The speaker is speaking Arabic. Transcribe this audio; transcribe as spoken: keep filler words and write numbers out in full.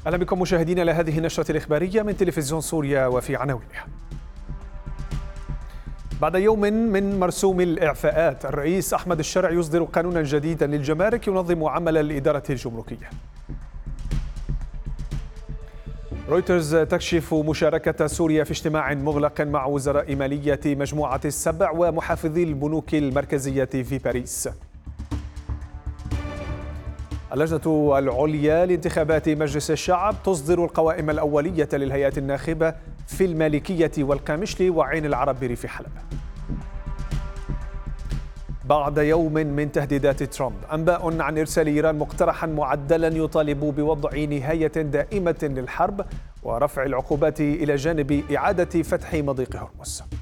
أهلا بكم مشاهدينا لهذه النشرة الإخبارية من تلفزيون سوريا وفي عناوينها. بعد يوم من مرسوم الإعفاءات، الرئيس أحمد الشرع يصدر قانونا جديدا للجمارك ينظم عمل الإدارة الجمركية. رويترز تكشف مشاركة سوريا في اجتماع مغلق مع وزراء مالية مجموعة السبع ومحافظي البنوك المركزية في باريس. اللجنة العليا لانتخابات مجلس الشعب تصدر القوائم الأولية للهيئات الناخبة في المالكية والقامشلي وعين العرب بريف حلب. بعد يوم من تهديدات ترامب، أنباء عن إرسال إيران مقترحا معدلا يطالب بوضع نهاية دائمة للحرب ورفع العقوبات إلى جانب إعادة فتح مضيق هرمز.